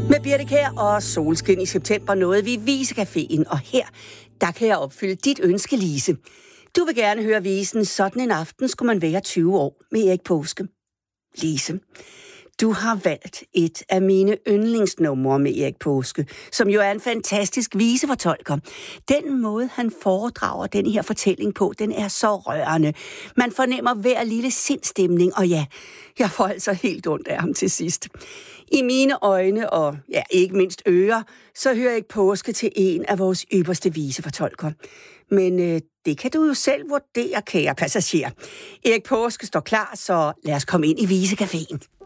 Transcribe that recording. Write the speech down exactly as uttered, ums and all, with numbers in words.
Med Birthe Kjær og solskin i september nåede vi Visecaféen, og her, der kan jeg opfylde dit ønske, Lise. Du vil gerne høre visen Sådan en aften skulle man være tyve år med Erik Paaske. Lise, du har valgt et af mine yndlingsnumre med Erik Paaske, som jo er en fantastisk visefortolker. Den måde, han foredrager den her fortælling på, den er så rørende. Man fornemmer hver lille sindstemning, og ja, jeg får altså helt ondt af ham til sidst. I mine øjne, og ja, ikke mindst ører, så hører Erik Paaske til en af vores ypperste visefortolkere. Men øh, det kan du jo selv vurdere, kære passager. Erik Paaske står klar, så lad os komme ind i Visecaféen.